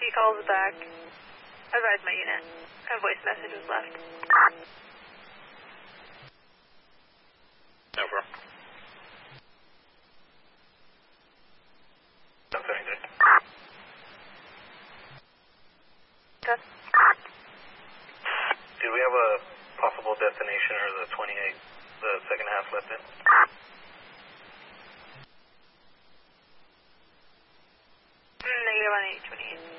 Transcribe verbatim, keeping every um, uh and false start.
she calls back, advise my unit. A voice message was left. Over. Nothing. Okay. Do we have a possible destination or the twenty-eight, the second half left in? Negative on eight twenty-eight.